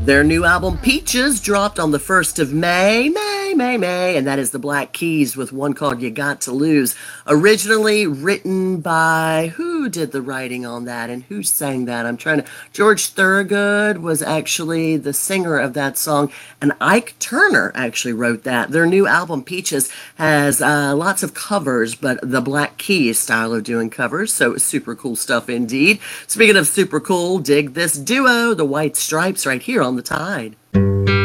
Their new album Peaches dropped on the 1st of May, and that is the Black Keys with one called You Got to Lose. Originally written by, who did the writing on that and who sang that? George Thorogood was actually the singer of that song, and Ike Turner actually wrote that. Their new album Peaches has lots of covers, but the Black Keys style of doing covers, so it's super cool stuff indeed. Speaking of super cool, dig this duo, the White Stripes, right here on The Tide.